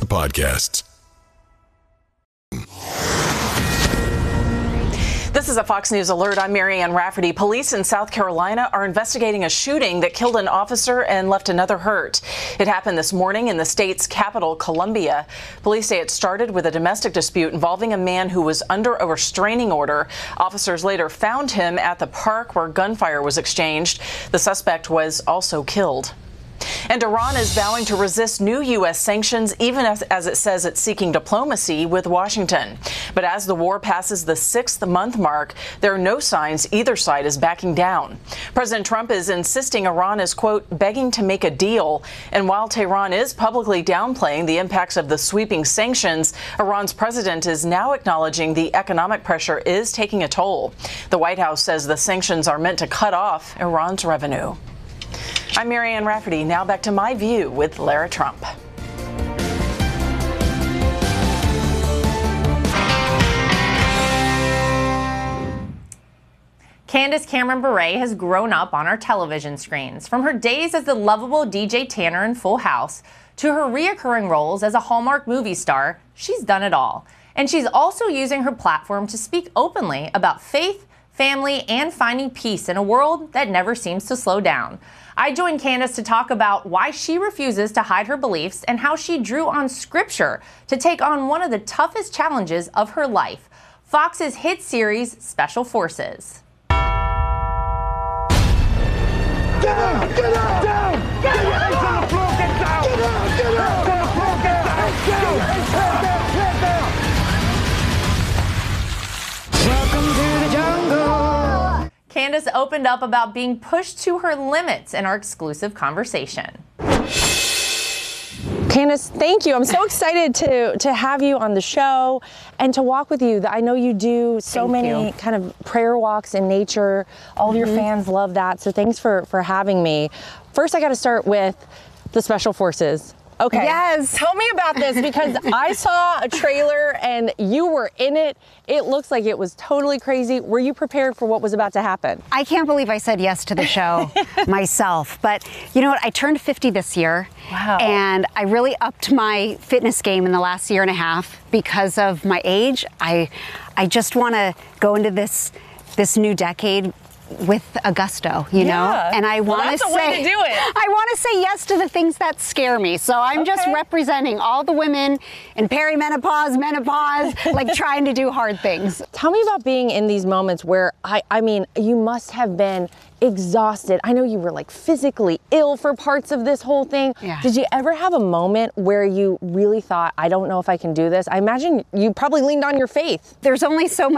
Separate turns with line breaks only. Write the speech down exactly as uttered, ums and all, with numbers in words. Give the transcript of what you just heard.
podcasts.
This is a Fox News alert. I'm Marianne Rafferty. Police in South Carolina are investigating a shooting that killed an officer and left another hurt. It happened this morning in the state's capital, Columbia. Police say it started with a domestic dispute involving a man who was under a restraining order. Officers later found him at the park where gunfire was exchanged. The suspect was also killed. And Iran is vowing to resist new U S sanctions, even as, as it says it's seeking diplomacy with Washington. But as the war passes the sixth month mark, there are no signs either side is backing down. President Trump is insisting Iran is, quote, begging to make a deal. And while Tehran is publicly downplaying the impacts of the sweeping sanctions, Iran's president is now acknowledging the economic pressure is taking a toll. The White House says the sanctions are meant to cut off Iran's revenue. I'm Marianne Rafferty. Now back to My View with Lara Trump.
Candace Cameron Bure has grown up on our television screens. From her days as the lovable D J Tanner in Full House to her reoccurring roles as a Hallmark movie star, she's done it all. And she's also using her platform to speak openly about faith, family, and finding peace in a world that never seems to slow down. I joined Candace to talk about why she refuses to hide her beliefs and how she drew on scripture to take on one of the toughest challenges of her life, Fox's hit series, Special Forces.
Get down! Get down! Down! Get your hands on the floor! Get down! Get down! Get down! Get on the floor! Get down! Get down! Head down! Head down! Welcome to the jungle!
Candace opened up about being pushed to her limits in our exclusive conversation.
Candace, thank you. I'm so excited to to have you on the show and to walk with you. I know you do so
Thank
many
you.
kind of prayer walks in nature. All of your fans love that. So thanks for, for having me. First, I got to start with the Special Forces. Okay.
Yes.
Tell me about this because I saw a trailer and you were in it. It looks like it was totally crazy. Were you prepared for what was about to happen?
I can't believe I said yes to the show myself. But you know what? I turned fifty this year.
Wow.
And I really upped my fitness game in the last year and a half because of my age. I I just want to go into this this new decade with a gusto, you
Yeah.
know, and I
Well,
want
that's
to
a way
say,
to do it.
I want to say yes to the things that scare me. So I'm just
Okay.
representing all the women in perimenopause, menopause, like trying to do hard things.
Tell me about being in these moments where, I, I mean, you must have been exhausted. I know you were like physically ill for parts of this whole thing.
Yeah.
Did you ever have a moment where you really thought, I don't know if I can do this? I imagine you probably leaned on your faith.
There's only so much